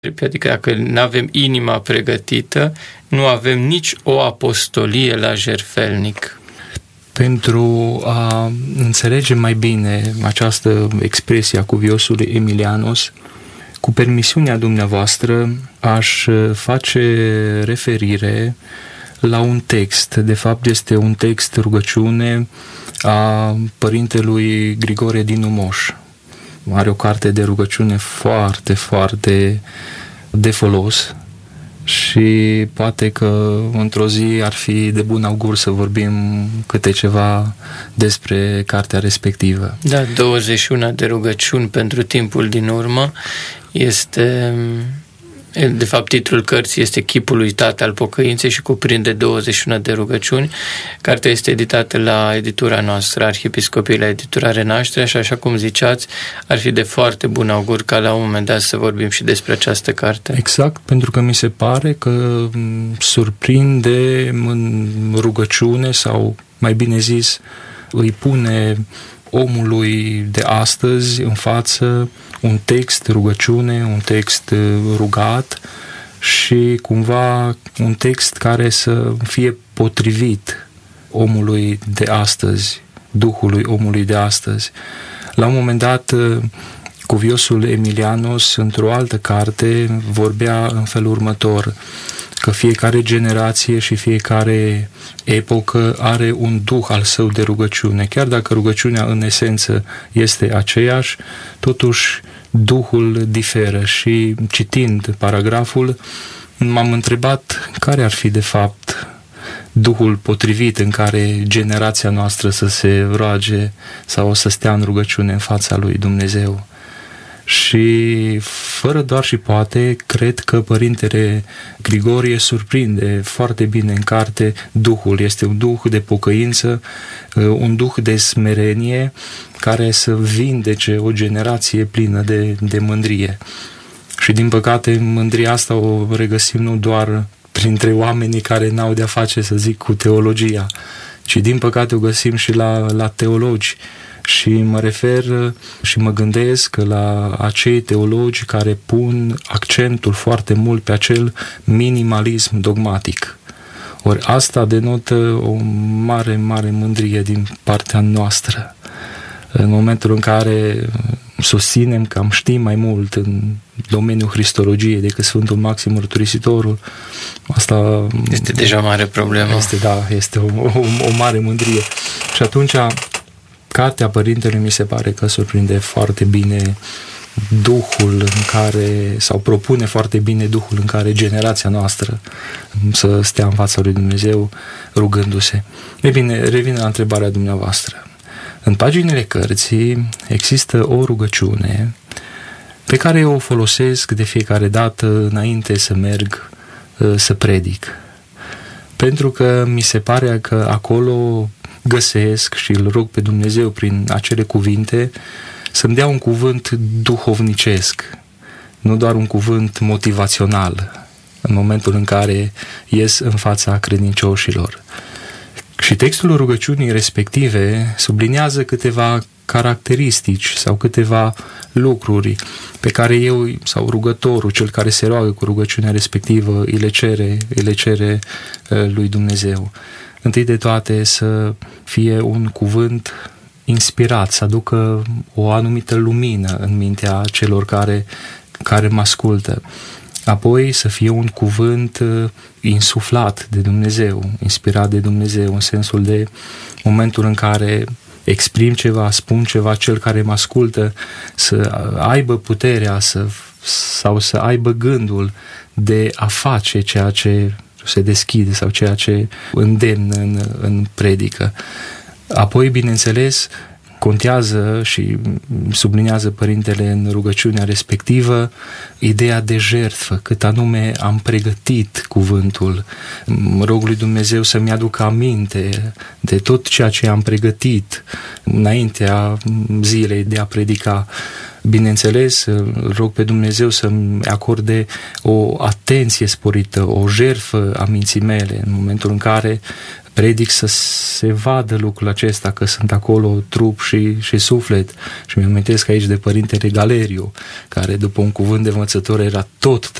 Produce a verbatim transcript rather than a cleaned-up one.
Adică dacă nu avem inima pregătită, nu avem nici o apostolie la jertfelnic. Pentru a înțelege mai bine această expresie a cuviosului Emilianos, cu permisiunea dumneavoastră, aș face referire la un text. De fapt, este un text rugăciune a părintelui Grigore din Umoș. Are o carte de rugăciune foarte, foarte de folos și poate că într-o zi ar fi de bun augur să vorbim câte ceva despre cartea respectivă. Da, douăzeci și unu de rugăciuni pentru timpul din urmă este... De fapt, titlul cărții este Chipul uitat al pocăinței și cuprinde douăzeci și unu de rugăciuni. Cartea este editată la editura noastră, Arhiepiscopie, la editura Renașterea, și așa cum ziceați, ar fi de foarte bun augur ca la un moment dat să vorbim și despre această carte. Exact, pentru că mi se pare că surprinde în rugăciune, sau mai bine zis, îi pune omului de astăzi în față un text rugăciune, un text rugat și cumva un text care să fie potrivit omului de astăzi, Duhului omului de astăzi. La un moment dat, cuviosul Emilianos, într-o altă carte, vorbea în felul următor, că fiecare generație și fiecare epocă are un duh al său de rugăciune. Chiar dacă rugăciunea în esență este aceeași, totuși duhul diferă. Și citind paragraful, m-am întrebat care ar fi de fapt duhul potrivit în care generația noastră să se roage sau să stea în rugăciune în fața lui Dumnezeu. Și fără doar și poate, cred că Părintele Grigorie surprinde foarte bine în carte Duhul. Este un duh de pocăință, un duh de smerenie care să vindece o generație plină de, de mândrie. Și din păcate mândria asta o regăsim nu doar printre oamenii care n-au de-a face, să zic, cu teologia, ci din păcate o găsim și la, la teologi. Și mă refer și mă gândesc la acei teologi care pun accentul foarte mult pe acel minimalism dogmatic. Ori asta denotă o mare, mare mândrie din partea noastră. În momentul în care susținem că am ști mai mult în domeniul cristologiei decât Sfântul Maxim Mărturisitorul, asta este deja o mare problemă. Este, da, este o, o, o mare mândrie. Și atunci cartea Părintelui mi se pare că surprinde foarte bine Duhul în care, sau propune foarte bine Duhul în care generația noastră să stea în fața lui Dumnezeu rugându-se. E bine, revin la întrebarea dumneavoastră. În paginile cărții există o rugăciune pe care eu o folosesc de fiecare dată înainte să merg să predic. Pentru că mi se pare că acolo găsesc și îl rog pe Dumnezeu prin acele cuvinte să-mi dea un cuvânt duhovnicesc, nu doar un cuvânt motivațional în momentul în care ies în fața credincioșilor. Și textul rugăciunii respective subliniază câteva caracteristici sau câteva lucruri pe care eu sau rugătorul, cel care se roagă cu rugăciunea respectivă, îi le cere, îi le cere lui Dumnezeu. Întâi de toate să fie un cuvânt inspirat, să aducă o anumită lumină în mintea celor care, care mă ascultă. Apoi să fie un cuvânt insuflat de Dumnezeu, inspirat de Dumnezeu, în sensul de momentul în care exprim ceva, spun ceva, cel care mă ascultă să aibă puterea să, sau să aibă gândul de a face ceea ce se deschide sau ceea ce îndemnă în, în predică. Apoi, bineînțeles, contează și subliniază Părintele în rugăciunea respectivă ideea de jertfă, cât anume am pregătit cuvântul. Mă rog lui Dumnezeu să-mi aducă aminte de tot ceea ce am pregătit înaintea zilei de a predica. Bineînțeles, îl rog pe Dumnezeu să-mi acorde o atenție sporită, o jertfă a minții mele în momentul în care predic să se vadă lucrul acesta, că sunt acolo trup și, și suflet. Și mi-amintesc aici de Părintele Galeriu, care după un cuvânt de învățător era tot